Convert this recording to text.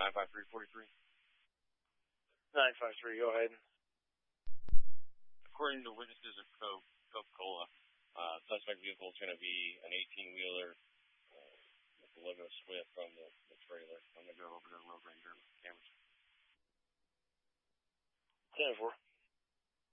95343. 953, go ahead. According to witnesses of Coca-Cola, suspect vehicle is going to be an 18-wheeler with the logo Swift on the trailer. I'm going to go over to the road ranger cameras. 10-4.